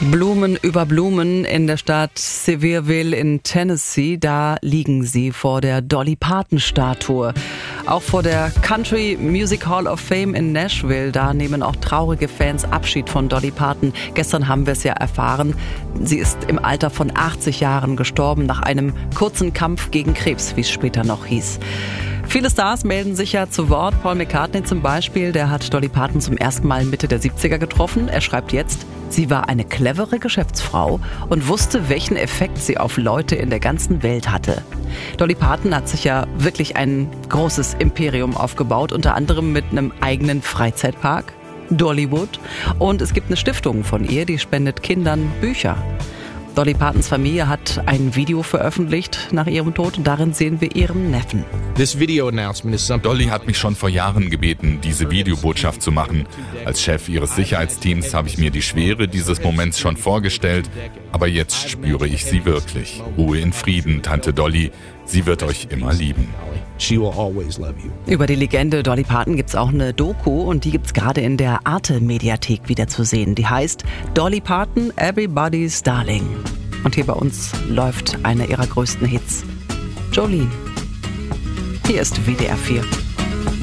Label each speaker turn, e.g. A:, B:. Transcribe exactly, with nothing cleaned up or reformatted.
A: Blumen über Blumen in der Stadt Sevierville in Tennessee, da liegen sie vor der Dolly Parton-Statue. Auch vor der Country Music Hall of Fame in Nashville, da nehmen auch traurige Fans Abschied von Dolly Parton. Gestern haben wir es ja erfahren, sie ist im Alter von achtzig Jahren gestorben, nach einem kurzen Kampf gegen Krebs, wie es später noch hieß. Viele Stars melden sich ja zu Wort. Paul McCartney zum Beispiel, der hat Dolly Parton zum ersten Mal Mitte der siebziger getroffen. Er schreibt jetzt, sie war eine clevere Geschäftsfrau und wusste, welchen Effekt sie auf Leute in der ganzen Welt hatte. Dolly Parton hat sich ja wirklich ein großes Imperium aufgebaut, unter anderem mit einem eigenen Freizeitpark, Dollywood. Und es gibt eine Stiftung von ihr, die spendet Kindern Bücher. Dolly Partons Familie hat ein Video veröffentlicht nach ihrem Tod und darin sehen wir ihren Neffen.
B: Dolly hat mich schon vor Jahren gebeten, diese Videobotschaft zu machen. Als Chef ihres Sicherheitsteams habe ich mir die Schwere dieses Moments schon vorgestellt, aber jetzt spüre ich sie wirklich. Ruhe in Frieden, Tante Dolly. Sie wird euch immer lieben.
A: Über die Legende Dolly Parton gibt's auch eine Doku und die gibt's gerade in der Arte-Mediathek wieder zu sehen. Die heißt Dolly Parton, Everybody's Darling. Und hier bei uns läuft einer ihrer größten Hits, Jolene. Hier ist W D R vier.